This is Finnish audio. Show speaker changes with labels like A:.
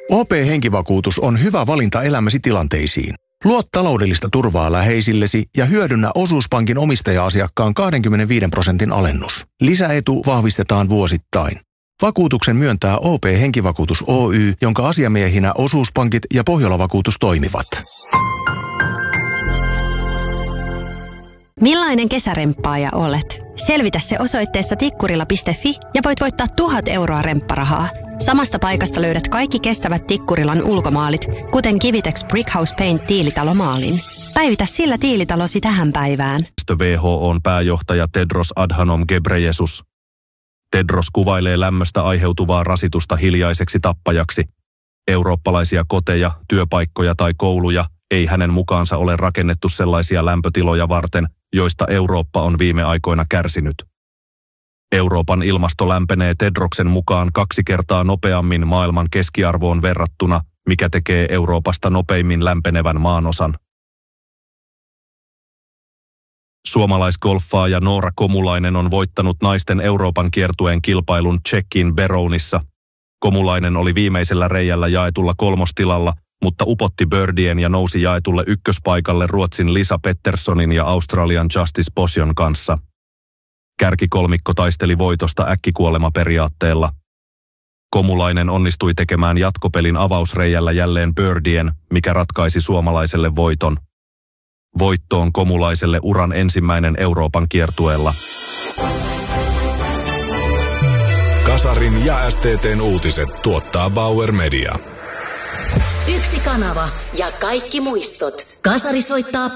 A: OP-henkivakuutus on hyvä valinta elämäsi tilanteisiin. Luo taloudellista turvaa läheisillesi ja hyödynnä osuuspankin omistaja-asiakkaan 25% alennus. Lisäetu vahvistetaan vuosittain. Vakuutuksen myöntää OP-henkivakuutus Oy, jonka asiamiehinä osuuspankit ja Pohjola-vakuutus toimivat.
B: Millainen kesäremppaaja olet? Selvitä se osoitteessa tikkurila.fi ja voit voittaa 1 000 euroa rempparahaa. Samasta paikasta löydät kaikki kestävät Tikkurilan ulkomaalit, kuten Kivitex Brickhouse Paint tiilitalomaalin. Päivitä sillä tiilitalosi tähän päivään.
C: WHO:n pääjohtaja Tedros Adhanom Ghebreyesus. Tedros kuvailee lämmöstä aiheutuvaa rasitusta hiljaiseksi tappajaksi. Eurooppalaisia koteja, työpaikkoja tai kouluja ei hänen mukaansa ole rakennettu sellaisia lämpötiloja varten, joista Eurooppa on viime aikoina kärsinyt. Euroopan ilmasto lämpenee Tedroksen mukaan 2 kertaa nopeammin maailman keskiarvoon verrattuna, mikä tekee Euroopasta nopeimmin lämpenevän maanosan. Suomalaisgolfaaja Noora Komulainen on voittanut naisten Euroopan kiertueen kilpailun Tšekin Berounissa. Komulainen oli viimeisellä reiällä jaetulla 3. tilalla, mutta upotti birdien ja nousi jaetulle 1. paikalle Ruotsin Lisa Petterssonin ja Australian Justice Bossion kanssa. Kärkikolmikko taisteli voitosta äkkikuolemaperiaatteella. Komulainen onnistui tekemään jatkopelin avausreijällä jälleen birdien, mikä ratkaisi suomalaiselle voiton. Voitto on Komulaiselle uran ensimmäinen Euroopan kiertueella.
D: Kasarin ja STT:n uutiset tuottaa Bauer Media.
E: Yksi kanava ja kaikki muistot. Kasari soittaa